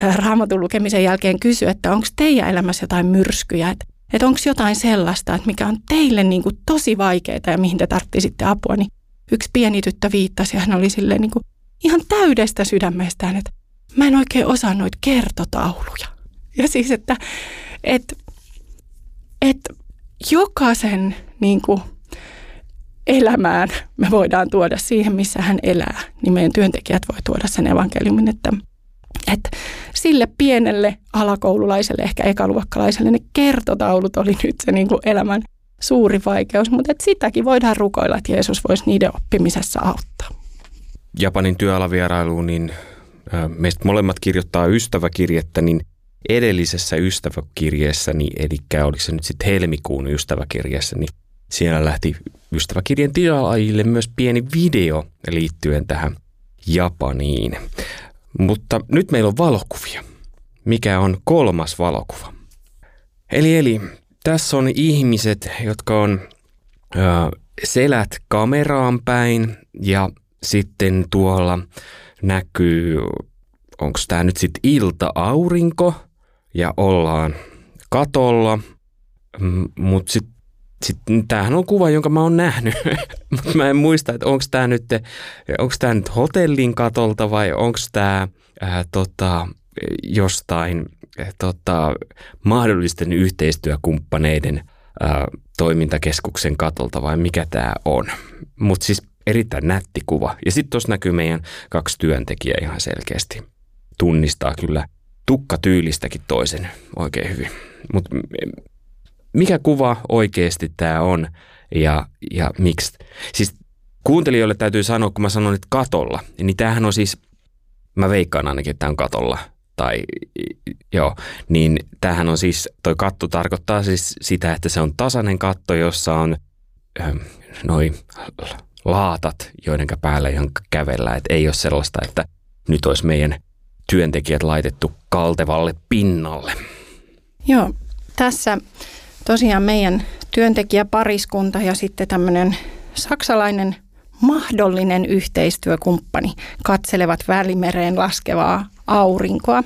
Raamatun lukemisen jälkeen kysyi, että onko teidän elämässä jotain myrskyjä, että onko jotain sellaista, että mikä on teille niin kuin tosi vaikeaa ja mihin te tarvitsisitte apua, niin yksi pieni tyttö viittasi ja hän oli silleen niin kuin ihan täydestä sydämestään, että mä en oikein osaa noita kertotauluja. Ja siis, että jokaisen niin kuin elämään me voidaan tuoda siihen, missä hän elää, niin meidän työntekijät voi tuoda sen evankeliumin, että sille pienelle alakoululaiselle, ehkä ekaluokkalaiselle, ne kertotaulut oli nyt se niin kuin elämän suuri vaikeus, mutta sitäkin voidaan rukoilla, että Jeesus voisi niiden oppimisessa auttaa. Japanin työalavierailuun, niin meistä molemmat kirjoittaa ystäväkirjettä, niin edellisessä ystäväkirjeessäni, eli oliko se nyt sitten helmikuun ystäväkirjeessä, niin siellä lähti ystäväkirjeen tilaajille myös pieni video liittyen tähän Japaniin. Mutta nyt meillä on valokuvia. Mikä on 3. valokuva? Eli tässä on ihmiset, jotka on selät kameraan päin ja sitten tuolla näkyy, onko tämä nyt sitten ilta-aurinko ja ollaan katolla, mutta sitten tämähän on kuva, jonka mä oon nähnyt, mutta mä en muista, että onko tämä nyt hotellin katolta vai onko tämä jostain mahdollisten yhteistyökumppaneiden toimintakeskuksen katolta vai mikä tämä on. Mutta siis erittäin nätti kuva. Ja sitten tuossa näkyy meidän 2 työntekijää ihan selkeästi. Tunnistaa kyllä tukkatyylistäkin toisen oikein hyvin. Mutta mikä kuva oikeasti tämä on ja miksi? Siis kuuntelijoille täytyy sanoa, kun mä sanon nyt katolla, niin tämähän on siis, mä veikkaan ainakin, että tämä on katolla. Niin tämähän on siis, toi katto tarkoittaa siis sitä, että se on tasainen katto, jossa on noi laatat, joiden päällä ihan kävellään. Et ei ole sellaista, että nyt olisi meidän työntekijät laitettu kaltevalle pinnalle. Joo, tässä tosiaan meidän työntekijäpariskunta ja sitten tämmöinen saksalainen mahdollinen yhteistyökumppani katselevat Välimereen laskevaa aurinkoa.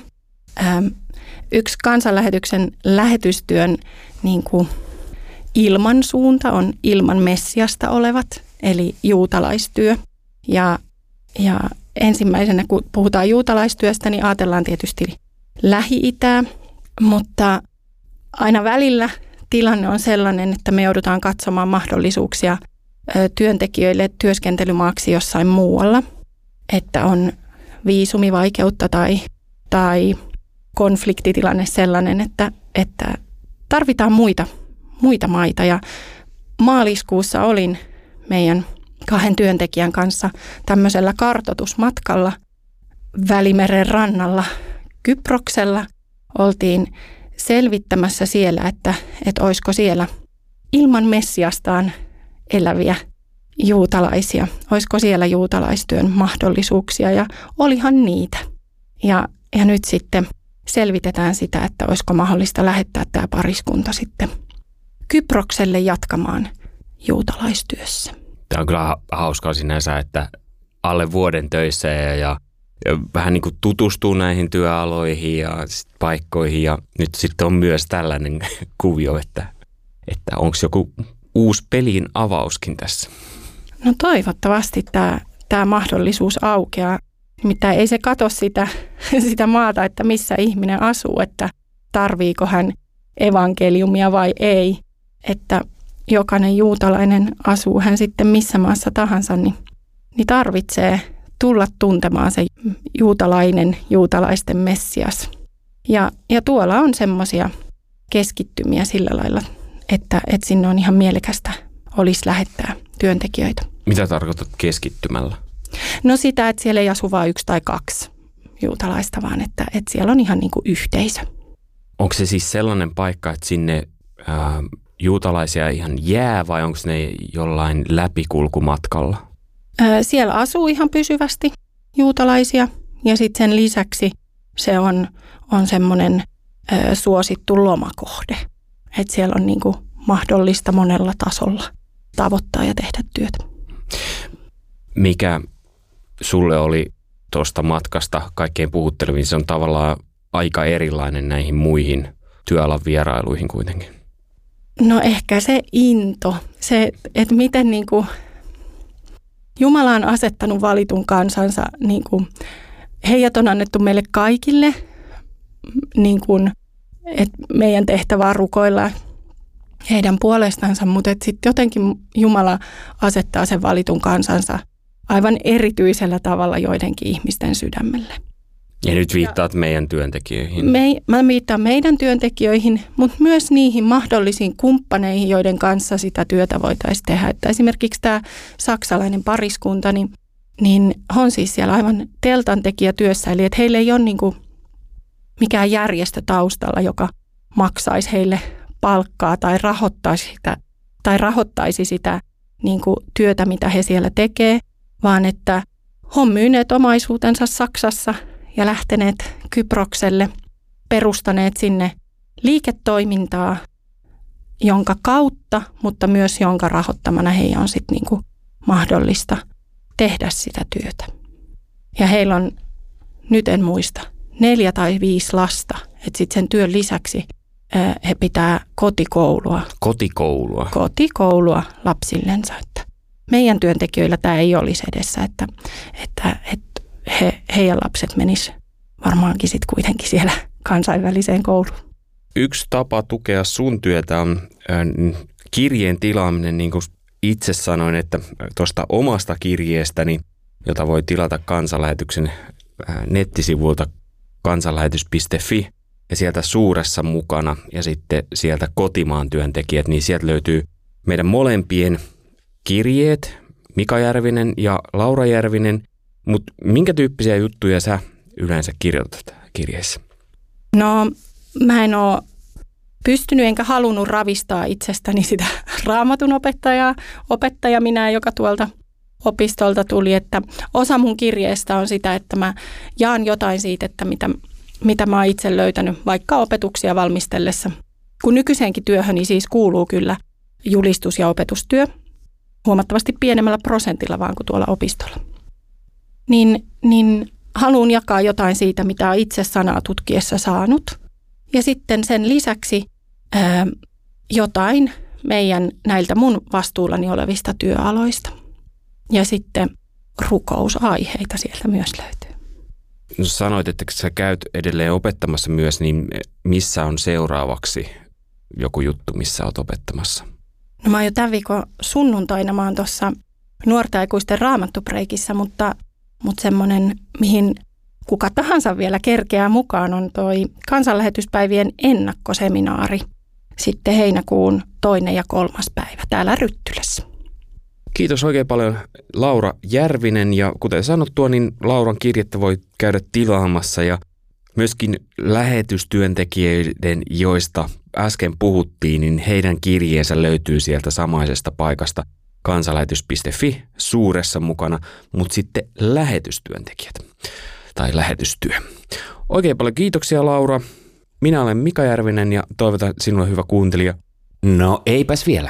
Yksi kansanlähetyksen lähetystyön niin kuin ilmansuunta on ilman Messiasta olevat, eli juutalaistyö. Ja ensimmäisenä, kun puhutaan juutalaistyöstä, niin ajatellaan tietysti Lähi-Itää, mutta aina välillä tilanne on sellainen, että me joudutaan katsomaan mahdollisuuksia työntekijöille työskentelymaaksi jossain muualla, että on viisumivaikeutta tai konfliktitilanne sellainen, että tarvitaan muita maita. Ja maaliskuussa olin meidän 2 työntekijän kanssa tämmöisellä kartoitusmatkalla Välimeren rannalla Kyproksella. Oltiin selvittämässä siellä, että olisiko siellä ilman Messiastaan eläviä juutalaisia. Olisiko siellä juutalaistyön mahdollisuuksia ja olihan niitä. Ja nyt sitten selvitetään sitä, että olisiko mahdollista lähettää tämä pariskunta sitten Kyprokselle jatkamaan juutalaistyössä. Tämä on kyllä hauskaa sinänsä, että alle vuoden töissä ja vähän niin kuin tutustuu näihin työaloihin ja paikkoihin ja nyt sitten on myös tällainen kuvio, että onko joku uusi pelin avauskin tässä? No toivottavasti tämä mahdollisuus aukeaa. Nimittäin ei se katso sitä maata, että missä ihminen asuu, että tarviiko hän evankeliumia vai ei. Että jokainen juutalainen asuu hän sitten missä maassa tahansa, niin tarvitsee tulla tuntemaan se juutalaisten Messias. Ja tuolla on semmoisia keskittymiä sillä lailla, että sinne on ihan mielekästä olisi lähettää työntekijöitä. Mitä tarkoitat keskittymällä? No sitä, että siellä ei asu vain 1 tai 2 juutalaista, vaan että siellä on ihan niin kuin yhteisö. Onko se siis sellainen paikka, että sinne juutalaisia ihan jää vai onko ne jollain läpikulkumatkalla? Siellä asuu ihan pysyvästi juutalaisia ja sitten sen lisäksi se on semmoinen suosittu lomakohde. Että siellä on niin kuin mahdollista monella tasolla tavoittaa ja tehdä työtä. Mikä sulle oli tuosta matkasta kaikkein puhuttelevin? Se on tavallaan aika erilainen näihin muihin työalan vierailuihin kuitenkin? No ehkä se into, se, että miten niin kuin Jumala on asettanut valitun kansansa, niin kuin heidät on annettu meille kaikille, niin kuin, että meidän tehtävä on rukoilla heidän puolestansa, mutta sitten jotenkin Jumala asettaa sen valitun kansansa aivan erityisellä tavalla joidenkin ihmisten sydämelle. Ja nyt viittaat meidän työntekijöihin. Mä viittaan meidän työntekijöihin, mutta myös niihin mahdollisiin kumppaneihin, joiden kanssa sitä työtä voitaisiin tehdä. Että esimerkiksi tämä saksalainen pariskunta, niin on siis siellä aivan teltantekijätyössä. Eli että heillä ei ole niin kuin mikään järjestö taustalla, joka maksaisi heille palkkaa tai rahoittaisi sitä niin kuin työtä, mitä he siellä tekee, vaan että he on myyneet omaisuutensa Saksassa ja lähteneet Kyprokselle, perustaneet sinne liiketoimintaa, jonka kautta, mutta myös jonka rahoittamana heidän on sitten niinku mahdollista tehdä sitä työtä. Ja heillä on, nyt en muista, 4 tai 5 lasta, että sitten sen työn lisäksi he pitää kotikoulua. Kotikoulua lapsillensa. Että meidän työntekijöillä tämä ei olisi edessä, että heidän lapset menis varmaankin sitten kuitenkin siellä kansainväliseen kouluun. Yksi tapa tukea sun työtä on kirjeen tilaaminen, niin kuin itse sanoin, että tuosta omasta kirjeestäni, jota voi tilata Kansanlähetyksen nettisivulta kansanlähetys.fi ja sieltä suuressa mukana ja sitten sieltä kotimaan työntekijät, niin sieltä löytyy meidän molempien kirjeet, Mika Järvinen ja Laura Järvinen. Mutta minkä tyyppisiä juttuja sä yleensä kirjoitat kirjeissä? No, mä en ole pystynyt enkä halunnut ravistaa itsestäni sitä raamatun opettaja minä, joka tuolta opistolta tuli. Että osa mun kirjeestä on sitä, että mä jaan jotain siitä, että mitä mä oon itse löytänyt vaikka opetuksia valmistellessa. Kun nykyiseenkin työhöni siis kuuluu kyllä julistus- ja opetustyö, huomattavasti pienemmällä prosentilla vaan kuin tuolla opistolla. Niin haluan jakaa jotain siitä, mitä olen itse sanaa tutkiessa saanut. Ja sitten sen lisäksi jotain meidän näiltä mun vastuullani olevista työaloista. Ja sitten rukousaiheita sieltä myös löytyy. No sanoit, että sä käyt edelleen opettamassa myös, niin missä on seuraavaksi joku juttu, missä olet opettamassa? No mä oon jo tämän viikon sunnuntaina, mä oon tuossa nuorten aikuisten raamattupreikissa, mutta semmoinen, mihin kuka tahansa vielä kerkeää mukaan, on toi kansanlähetyspäivien ennakkoseminaari sitten heinäkuun 2. ja 3. päivä täällä Ryttylässä. Kiitos oikein paljon Laura Järvinen ja kuten sanottua, niin Lauran kirjettä voi käydä tilaamassa ja myöskin lähetystyöntekijöiden, joista äsken puhuttiin, niin heidän kirjeensä löytyy sieltä samaisesta paikasta kansanlähetys.fi suuressa mukana, mutta sitten lähetystyöntekijät tai lähetystyö. Oikein paljon kiitoksia Laura. Minä olen Mika Järvinen ja toivotan sinulle hyvä kuuntelija. No eipäs vielä.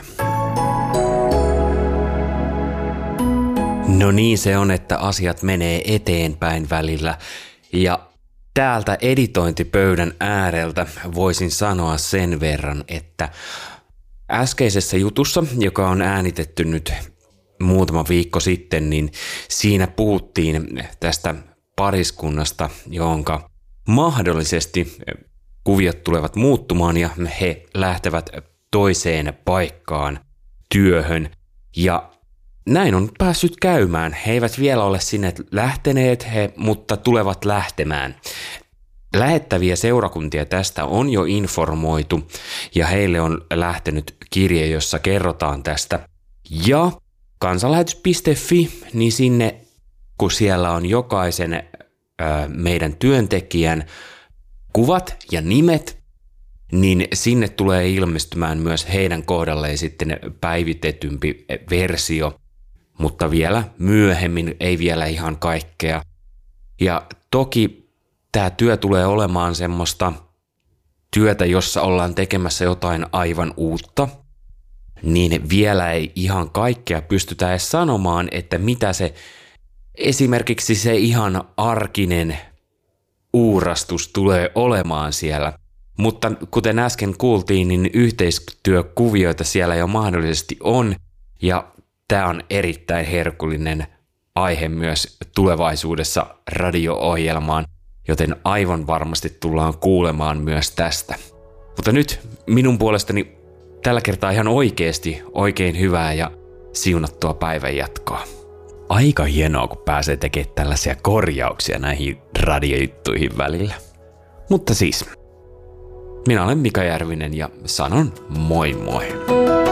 No niin se on, että asiat menee eteenpäin välillä ja täältä editointipöydän ääreltä voisin sanoa sen verran, että äskeisessä jutussa, joka on äänitetty nyt muutama viikko sitten, niin siinä puhuttiin tästä pariskunnasta, jonka mahdollisesti kuviot tulevat muuttumaan ja he lähtevät toiseen paikkaan työhön. Ja näin on päässyt käymään. He eivät vielä ole sinne lähteneet, mutta tulevat lähtemään. Lähettäviä seurakuntia tästä on jo informoitu ja heille on lähtenyt kirje, jossa kerrotaan tästä. Ja kansanlähetys.fi, niin sinne, kun siellä on jokaisen meidän työntekijän kuvat ja nimet, niin sinne tulee ilmestymään myös heidän kohdalleen sitten päivitetympi versio, mutta vielä myöhemmin, ei vielä ihan kaikkea. Ja toki tämä työ tulee olemaan semmoista työtä, jossa ollaan tekemässä jotain aivan uutta, niin vielä ei ihan kaikkea pystytä edes sanomaan, että mitä se esimerkiksi se ihan arkinen uurastus tulee olemaan siellä. Mutta kuten äsken kuultiin, niin yhteistyökuvioita siellä jo mahdollisesti on, ja tämä on erittäin herkullinen aihe myös tulevaisuudessa radio-ohjelmaan, joten aivan varmasti tullaan kuulemaan myös tästä. Mutta nyt minun puolestani tällä kertaa ihan oikeasti oikein hyvää ja siunattua päivänjatkoa. Aika hienoa, kun pääsee tekemään tällaisia korjauksia näihin radiojuttuihin välillä. Mutta siis, minä olen Mika Järvinen ja sanon moi moi!